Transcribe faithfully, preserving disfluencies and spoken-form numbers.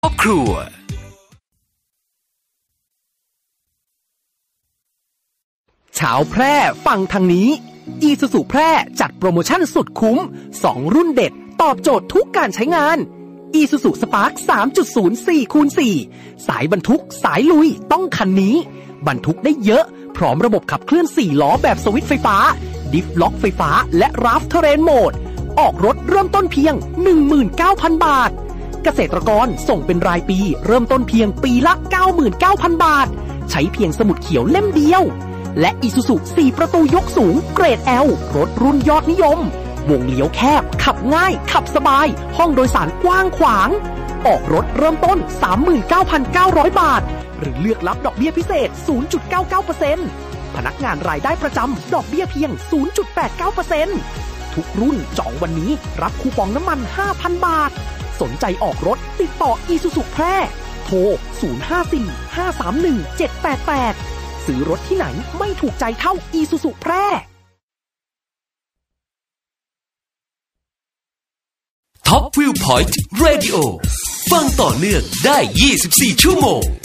ครอบครัวชาวแพร่ฟังทางนี้ Isuzu แพร่จัดโปรโมชั่นสุดคุ้มสองรุ่นเด็ดตอบโจทย์ทุกการใช้งาน Isuzu Spark สามจุดศูนย์ สี่ คูณ สี่ สายบรรทุกสายลุยต้องคันนี้บรรทุกได้เยอะพร้อมระบบขับเคลื่อนสี่ล้อแบบสวิตช์ไฟฟ้าดิฟล็อกไฟฟ้าและราฟเทเรนโหมดออกรถเริ่มต้นเพียง หนึ่งหมื่นเก้าพัน บาทเกษตรกรส่งเป็นรายปีเริ่มต้นเพียงปีละ เก้าหมื่นเก้าพัน บาทใช้เพียงสมุดเขียวเล่มเดียวและ Isuzu สี่ประตูยกสูงเกรด L รถรุ่นยอดนิยมวงเลี้ยวแคบขับง่ายขับสบายห้องโดยสารกว้างขวางออกรถเริ่มต้น สามหมื่นเก้าพันเก้าร้อย บาทหรือเลือกรับดอกเบี้ยพิเศษ ศูนย์จุดเก้าเก้าเปอร์เซ็นต์ พนักงานรายได้ประจำดอกเบี้ยเพียง ศูนย์จุดแปดเก้าเปอร์เซ็นต์ ทุกรุ่นจองวันนี้รับคูปองน้ำมัน ห้าพัน บาทสนใจออกรถติดต่อ Isuzu แพร่โทร ศูนย์ ห้า สี่ ห้า สาม หนึ่ง เจ็ด แปด แปด ซื้อรถที่ไหนไม่ถูกใจเท่า Isuzu แพร่ Top View Point Radio ฟังต่อเนื่องได้ยี่สิบสี่ชั่วโมง